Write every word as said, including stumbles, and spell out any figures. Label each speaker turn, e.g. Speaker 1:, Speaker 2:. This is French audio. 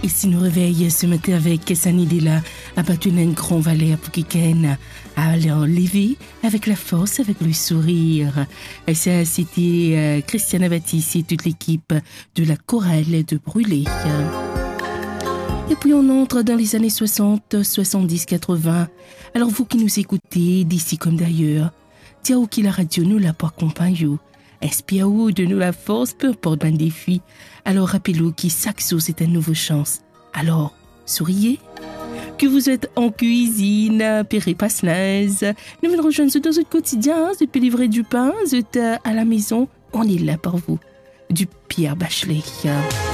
Speaker 1: Et si nous réveille ce matin avec Sani Dela, abattu un grand valet à Poukiken, à lever avec la force, avec le sourire. Et ça, c'était euh, Christiana Baptiste et toute l'équipe de la chorale de Brûlé. Et puis on entre dans les années soixante, soixante-dix, quatre-vingts. Alors vous qui nous écoutez, d'ici comme d'ailleurs, tiens qui la radio nous l'a pas accompagné. Espiaou de nous la force, peu importe un défi. Alors rappelez-vous qui chaque jour c'est une nouvelle chance. Alors, souriez. Que vous êtes en cuisine, péré passe-laise, nous nous rejoignons dans notre quotidien, vous pouvez livrer du pain, vous êtes à la maison, on est là pour vous. Du Pierre Bachelet.